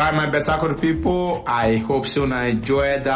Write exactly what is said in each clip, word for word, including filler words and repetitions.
Alright, my better good people, I hope so I enjoy that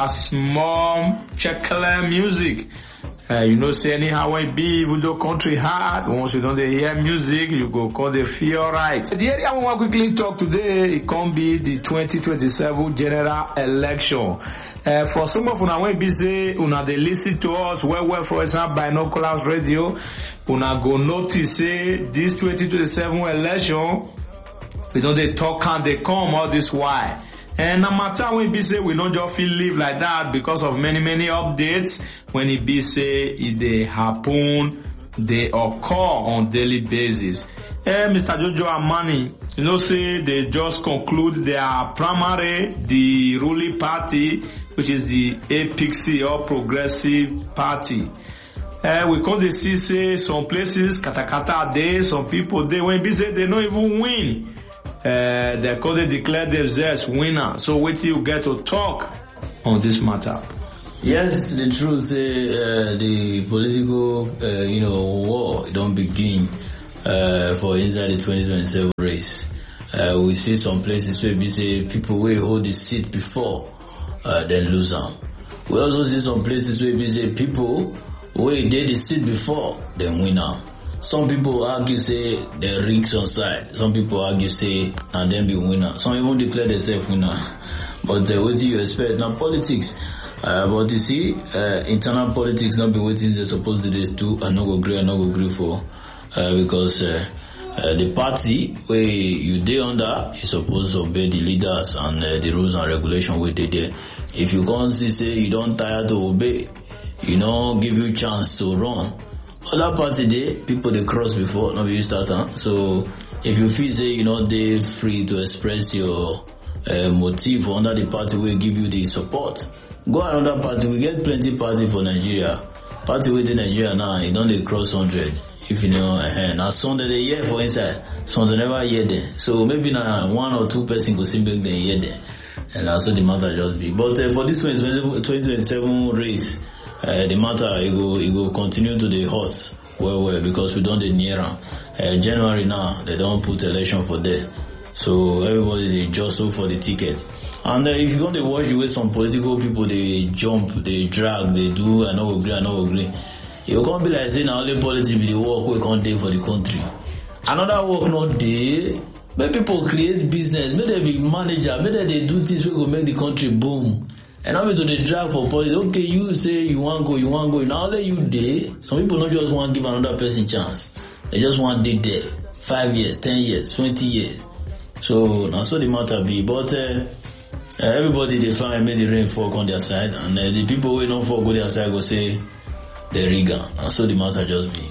small checkler music. Uh, you know, say anyhow when be, even though country hard, once you don't hear music, you go call the feel right. The area I want to quickly talk today, it can be the twenty twenty-seven general election. Uh, for some of una when be say, una they listen to us, well, well, for example, Binoculars Radio, una go notice say, this twenty twenty-seven election, we don't they talk and they come all this while. And no matter when be say we don't just feel live like that because of many, many updates. When it be say it they happen, they occur on daily basis. Eh, Mister Jojo Amani, you know, say they just conclude their primary, the ruling party, which is the A P C or Progressive Party. Uh, we call the see say some places, katakata there, some people there, when be say they don't even win. Uh, they call they declare themselves winner. So wait till you get to talk on this matter. Yes, the truth say uh, the political, uh, you know, war don't begin uh, for inside the twenty twenty-seven race. Uh, we see some places where we say people will hold the seat before, uh, then lose them. We also see some places where we say people will did the seat before, then win them. Some people argue say the rigs on side. Some people argue say and then be winner. Some even declare themselves winner. But uh, what do you expect? Now politics. Uh, but you see, uh, internal politics not be waiting they're supposed to do and not go agree and not go agree for. Uh, because uh, uh, the party where you dey under is supposed to obey the leaders and uh, the rules and regulations where they there. If you can't see say you don't tire to obey, you know, give you chance to run. Other party day, people they cross before, not you start, huh? So if you feel say you know they free to express your uh, motive under the party will give you the support. Go another party, we get plenty party for Nigeria. Party within Nigeria now, you don't they cross hundred. If you know, uh, now Sunday they hear for inside, Sunday never hear them. So maybe now one or two person go see back then hear them. And that's what the matter just be. But uh, for this twenty twenty-seven race, Uh, the matter, it will, it will continue to the hot well, well, because we don't near uh, January now, they don't put election for there. So everybody, they jostle for the ticket. And uh, if you're going to watch the way some political people, they jump, they drag, they do, I know agree, I know agree. You can't be like saying, only politics be the work we can't do for the country. Another work not there. Make people create business, make them be manager, make them they do things we will make the country boom. And now to the drag for politics, okay, you say you want to go, you want to go. Now let you there. Some people don't just want to give another person chance. They just want to there. Five years, ten years, twenty years. So, now so the matter be. But, uh, uh, everybody they find made the rain fall on their side. And uh, the people who don't fall on their side go say, they're rigor. And so the matter just be.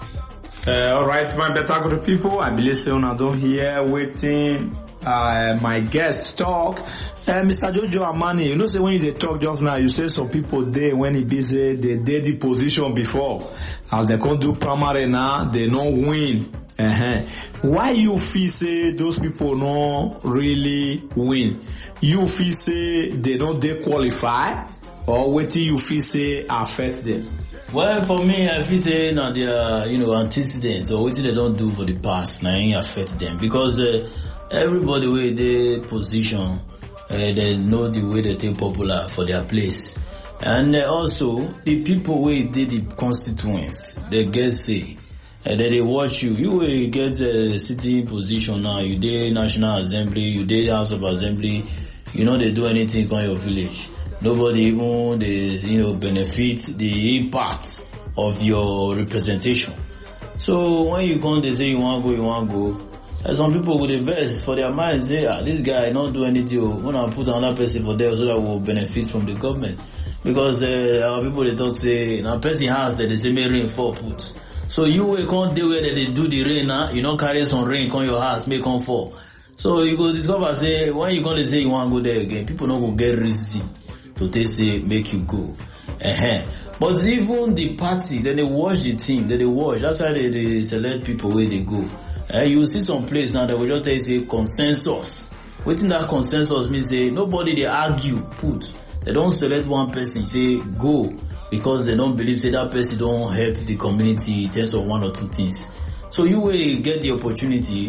Uh, alright, my better good people. I believe so I don't hear waiting, uh, my guest talk. Uh, Mister Jojo Amani, you know, say when you talk just now, you say some people there when he be say they did the position before, as they can't do primary now, they don't win. Uh-huh. Why you feel say those people don't really win? You feel say they don't they qualify, or what do you feel say affect them? Well, for me, I feel say now they are, you know, antecedents or what they don't do for the past, now it affect them because uh, everybody where they position. Uh, they know the way they take popular for their place. And uh, also, the people who did the constituents, they get say, and then they watch you. You will get a sitting position now, you did National Assembly, you did House of Assembly, you know they do anything on your village. Nobody even, they, you know, benefit the impact of your representation. So when you come, they say you want to go, you want to go. And some people with invest for their minds say, ah, this guy not do anything. When I put another person for there so that will benefit from the government. Because uh, our people they talk say, now person has that they say may rain fall put. So you will can't do where they do the rain now, you don't carry some rain on your house, make on fall. So you go discover say, when you gonna say you want to go there again, people not go get reason to take say make you go. Uh-huh. But even the party, then they watch the team, then they watch. That's why they, they select people where they go. Uh, you will see some place now that will just tell you say consensus. Within that consensus means say nobody they argue, put. They don't select one person, say go, because they don't believe say that person don't help the community in terms of one or two things. So you will get the opportunity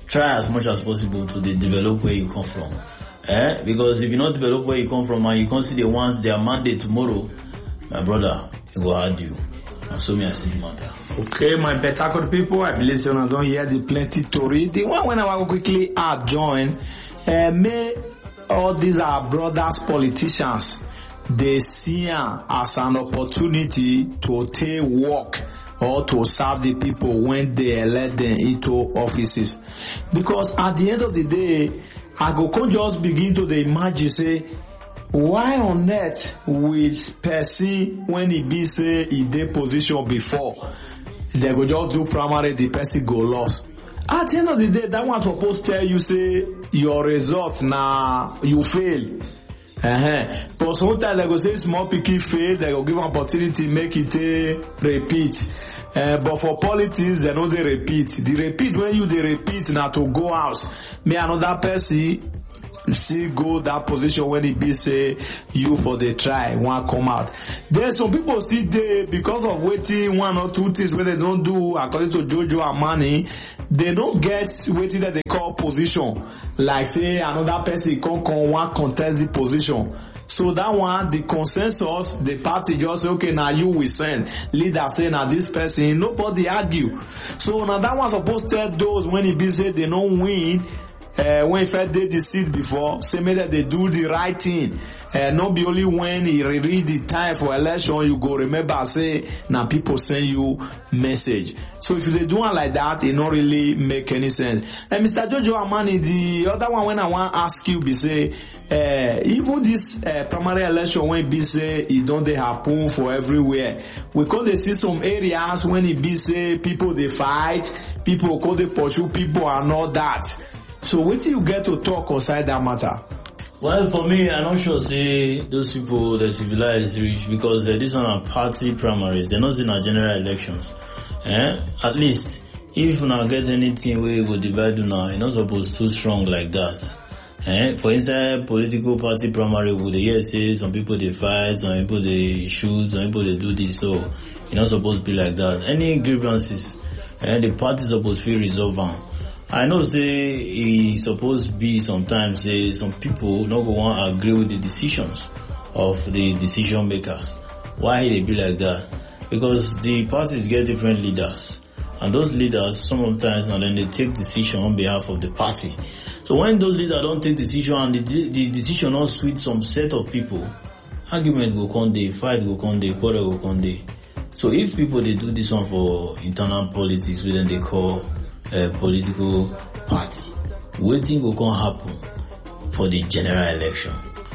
try as much as possible to de- develop where you come from. Eh? Because if you not develop where you come from and you can't see the ones their mandate tomorrow, my brother, it will hurt you. And so me I see the matter. Okay, my better good people, I believe you don't hear the plenty story. The one when I want to quickly add join, uh, may all these are brothers politicians, they see them as an opportunity to take work or to serve the people when they elect them into offices. Because at the end of the day, I go can just begin to the imagine say, why on earth with person when he be say he dey position before, they go just do primary, the person go lost. At the end of the day, that one supposed to tell you say your result now you fail. Uh-huh. But sometimes they go say small picky fail, they go give opportunity make it a repeat. Uh, but for politics, they know they repeat. The repeat when you they repeat now to go out. Me another person still go that position when it be say you for the try one come out. There's some people still there because of waiting one or two things where they don't do according to Jojo and Money. They don't get waiting that they call position. Like say another person can come one contest the position. So that one, the consensus, the party just say, okay, now you will send. Leader say, now this person, nobody argue. So now that one supposed to tell those when it be say they don't win, Uh, when if I did the seat before, say maybe that they do the right thing. Uh, not be only when he read the time for election, you go remember say, now people send you message. So if they do one like that, it not really make any sense. And Mister Jojo Amani, the other one when I want to ask you be say, uh, even this uh, primary election when it be say, it don't they happen for everywhere. We could they see some areas when it be say, people they fight, people could they pursue people and all that. So what do you get to talk outside that matter? Well, for me, I'm not sure say those people that civilized rich because uh, this one are party primaries. They're not in our general elections. Eh? At least, if you not get anything where you go divide now, you're not supposed to strong like that. Eh? For inside political party primary, would they hear say some people they fight, some people they shoot, some people they do this. So you're not supposed to be like that. Any grievances, eh, the party is supposed to resolve them. I know say it's supposed to be sometimes say some people not go want to agree with the decisions of the decision makers. Why they be like that? Because the parties get different leaders. And those leaders sometimes now then they take decision on behalf of the party. So when those leaders don't take decision and the, the decision not suit some set of people, argument go come day, fight go come day, quarrel go come day. So if people they do this one for internal politics, we then they call a political party, waiting will come happen for the general election.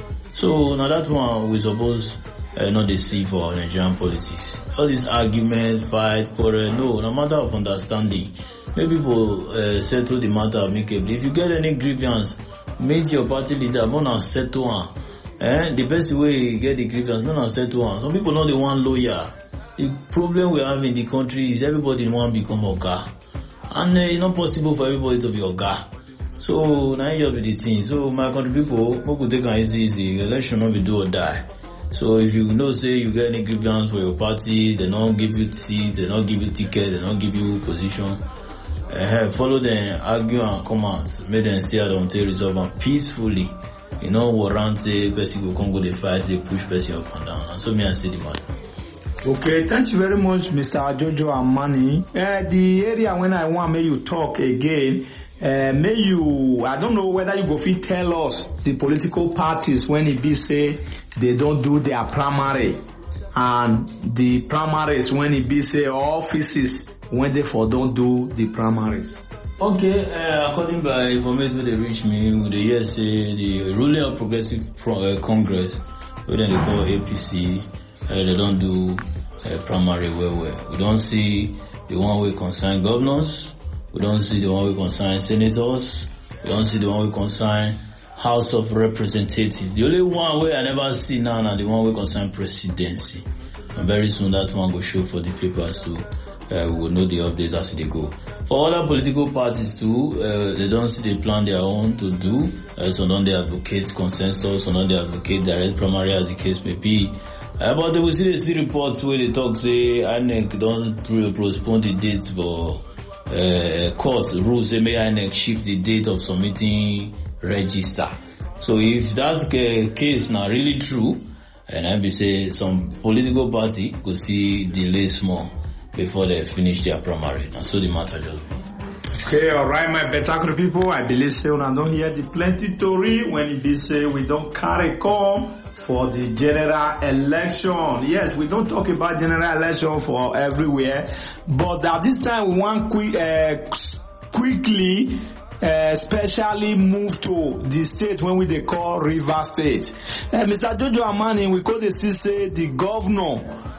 So now that one we suppose uh, not the see for Nigerian politics. All this argument, fight, quarrel, no, no matter of understanding. Maybe people uh, settle the matter amicably. If you get any grievance, meet your party leader, not settle one. Eh? The best way you get the grievance, not settle one. Some people know they want lawyer. The problem we have in the country is everybody want to become a guy. And uh, it's not possible for everybody to be a guy. So now you have the thing. So my country people, we could take an easy, easy. Election not be do or die. So if you know, say you get any grievance for your party, they don't give you seats, they don't give you ticket, they don't give you position. Uh, follow them, argue and come out. Make them see how they want to resolve them peacefully. You know, warrant say person go come go they fight, they push person up and down. And so me I see the matter. Okay, thank you very much, Mister Jojo Amani. Uh, the area when I want may you talk again, uh, may you, I don't know whether you go fit tell us the political parties when it be say they don't do their primary and the primaries when it be say offices when they for don't do the primaries. Okay, uh, according by information they reach me, with the yes, say the ruling progressive Pro, uh, Congress, what they call A P C, uh, they don't do uh, primary well well. We don't see the one way concern governors, we don't see the one way concern senators, we don't see the one way concern House of Representatives. The only one way I never see now is the one way concern presidency. And very soon that one will show for the papers too. Uh, we will know the updates as they go. For other political parties too, uh, they don't see they plan their own to do. Uh, so don't they advocate consensus, or don't they advocate direct primary as the case may be. Uh, but they will see, they see reports where they talk say I N E C don't postpone the date for uh, uh, court rules say may I N E C shift the date of submitting register. So if that uh, case now really true, and I be say some political party go see delay small before they finish their primary. And so the matter just be. Okay, alright, my better people. I believe say una don't hear the plenty story when it be say we don't carry come for the general election. Yes, we don't talk about general election for everywhere, but at this time we want quick, uh, quickly, uh, especially move to the state when we they call River State. Uh, Mister Jojo Amani, we call the say the governor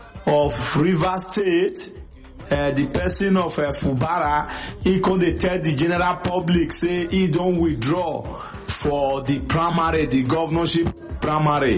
of River State. Uh, the person of uh, Fubara, he can tell the general public say he don't withdraw for the primary, the governorship primary.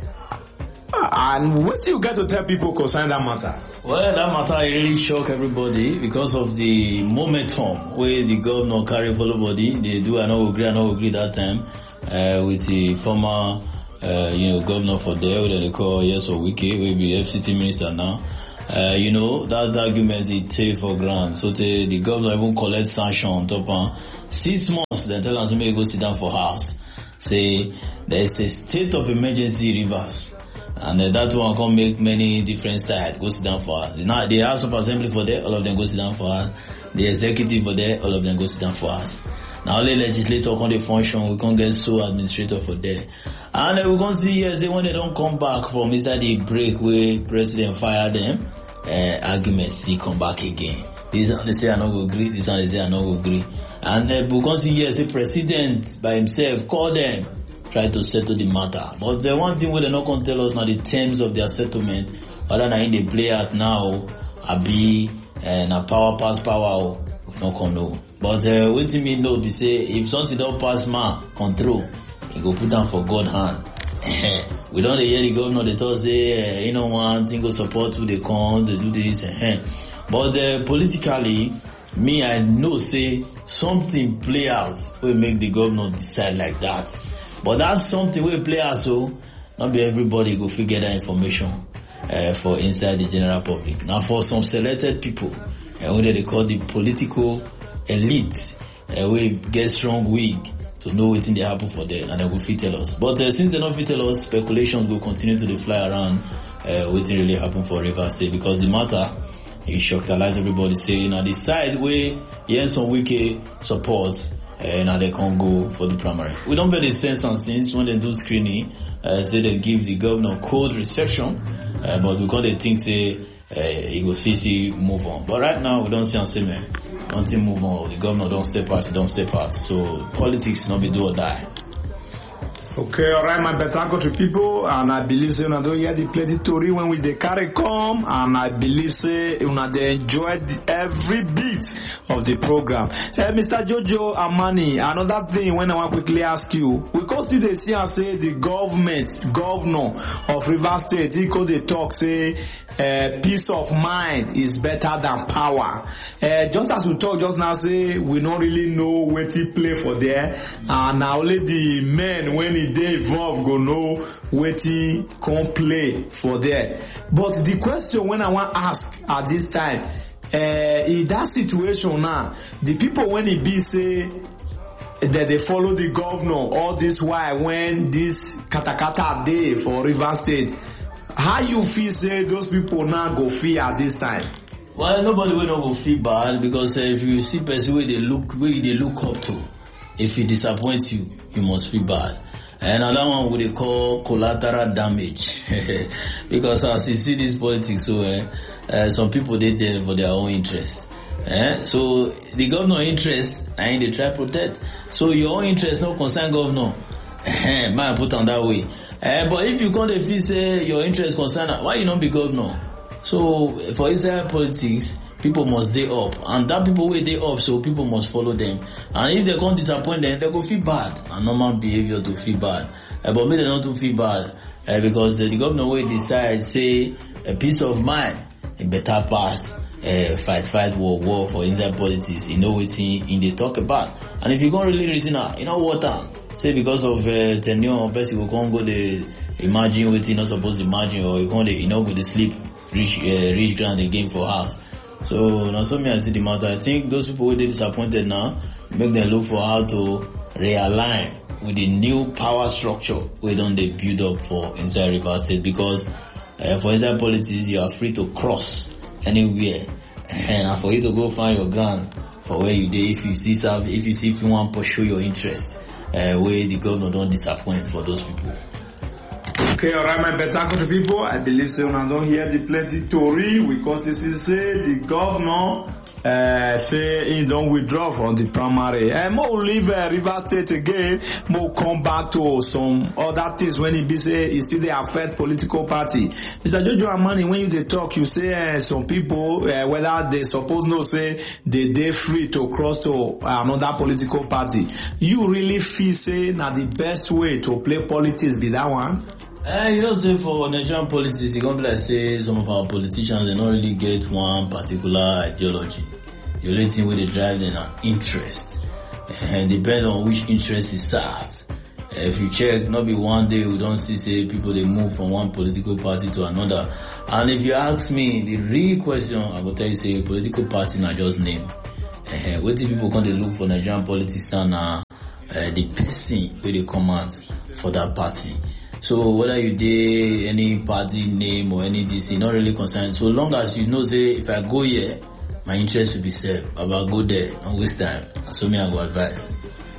Uh, and what do you get to tell people concerning that matter? Well, that matter really shock everybody because of the momentum where the governor carry follow body. They do I not agree, I not agree that time uh, with the former uh, you know governor for there, what they call Nyesom Wike, will be F C T minister now. Uh, you know, that argument he take for granted. So the, the governor even collect sanction on top of six months, then tell us to make go sit down for house. Say, there is a state of emergency Rivers. And uh, that one can make many different sides go sit down for us. Now, the House of Assembly for there, all of them go sit down for us. The executive for there, all of them go sit down for us. Now, only legislator can they function, we can't get so administrator for there. And uh, we can see here, say when they don't come back from inside the break where president fire them, uh, arguments, they come back again. This one they say I not go agree, this one they say I not go agree. And uh, we can see here, say president by himself call them, try to settle the matter. But the one thing where they not going to tell us now the terms of their settlement, whether now in they play out now, I be, uh, na power pass power, we not come know. But uh, what me know be say if something don't pass man control, he go put down for God hand. We don't hear the governor they talk say uh, you know one thing go support who they come, they do this. Uh, but uh, politically, me I know say something play out will make the governor decide like that. But that's something will play out so not be everybody go figure that information uh, for inside the general public. Now for some selected people, uh, what they call the political elite, uh, we get strong wig to know what thing they happen for them and they will fit tell us. But uh, since they don't fit tell us, speculations will continue to fly around uh, what thing really happen for River State because the matter is shockalize everybody saying now the side where Nyesom Wike supports and uh, now they can't go for the primary. We don't get the sense and since when they do screening, uh, say they give the governor cold reception, uh, but because they think say uh, he will see move on. But right now we don't see and say man. Until move on, the governor don't step out, he don't step out. So politics not be do or die. Okay, alright, my better country people, and I believe say una don't hear the plenty story when we dey carry come, and I believe say una dey enjoy the, every bit of the program. Hey, Mister Jojo Amani, another thing when I want quickly ask you, we come still dey see and say the government, governor of River State, he could dey talk say uh, peace of mind is better than power. Uh, just as we talk just now, say we don't really know where to play for there, and now only the men when they involved go know wetin come play for there. But the question when I want to ask at this time, uh, in that situation now, the people when it be say that they follow the governor all this while when this katakata day for River State, how you feel say those people now go feel at this time? Well, nobody will not go feel bad because uh, if you see person where they look where they look up to, if he disappoints you, you must feel bad. And another one we call collateral damage because as you see this politics, so uh, uh, some people they there for their own interest. Eh? So the governor interest and they try to protect. So your own interest no concern governor. Man put on that way. Uh, but if you can't feel say your interest concern, why you not be governor? So for Israel politics, people must stay up, and that people will stay up, so people must follow them. And if they can't disappoint them, they go feel bad. And normal behavior to feel bad, uh, but maybe they not to feel bad uh, because uh, the governor will decide say a peace of mind, a better pass. Uh, fight, fight, war, war for inside politics. You know what he in they talk about. And if you can't really reason out, you know what? Uh, say because of uh, tenure, person will come go the imagine what he not supposed to imagine, or you can't you know go to sleep, reach uh, reach ground again for house. So now so me I see the matter. I think those people who are disappointed now, make them look for how to realign with the new power structure we don't they build up for inside Rivers State, because uh, for inside politics you are free to cross anywhere, and for you to go find your ground for where you dey if you see serve, if you see if you want to pursue your interest, uh, where the governor don't disappoint for those people. Okay, alright, my better country people. I believe so. Now don't hear the plenty story because this is say the governor uh, say he don't withdraw from the primary. And uh, more leave uh, Rivers State again. More come back to some other things when he be say he still they affect political party. Mister Jojo Amani, when you they talk, you say uh, some people uh, whether they suppose no say they they free to cross to uh, another political party. You really feel say now the best way to play politics be that one? Uh, you know, say for Nigerian politics, you can like say some of our politicians, they don't really get one particular ideology. The only thing where they drive them are interest. And depend on which interest is served. Uh, if you check, not be one day we don't see say people they move from one political party to another. And if you ask me, the real question, I will tell you say political party not just name. Uh, what do people come to look for Nigerian politics and uh, uh, the person where they come out for that party. So whether you did any party name or any D C, not really concerned. So long as you know, say, if I go here, my interest will be served. About go there, don't waste time. So me I go advise.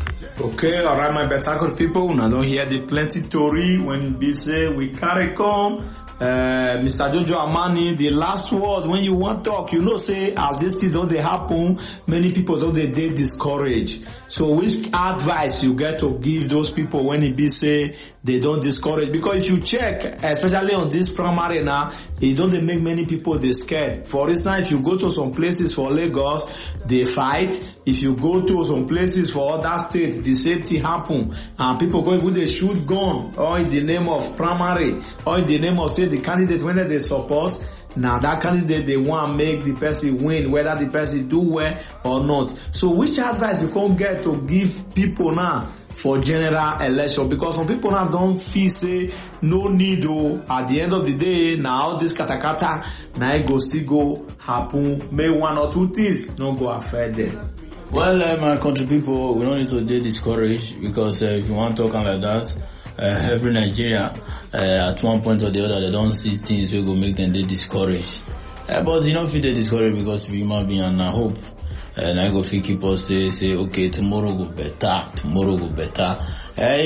Okay, alright, my better good people. Now don't hear the plenty story when it be say we carry come. Uh, Mister Jojo Amani, the last word when you want talk, you know, say as this thing don't they happen, many people don't they, they discourage. So which advice you get to give those people when it be say they don't discourage? Because if you check, especially on this primary now, it don't they make many people they scared. For instance, if you go to some places for Lagos, they fight. If you go to some places for other states, the same thing happen. And people go with they shoot gun, or in the name of primary, or in the name of say the candidate when they support. Now that candidate they want to make the person win, whether the person do well or not. So which advice you can get to give people now for general election? Because some people now don't feel say no need to, at the end of the day, now this katakata, now it go still go happen, may one or two things not go affect them. Well, uh, my country people, we don't need to be discouraged, because uh, if you want to talk like that, uh, every Nigeria, uh, at one point or the other, they don't see things that will make them they discouraged. Uh, but you don't feel they discouraged because we human being and I hope. And I go feel keep us say, say, okay, tomorrow go better, tomorrow go better. Uh,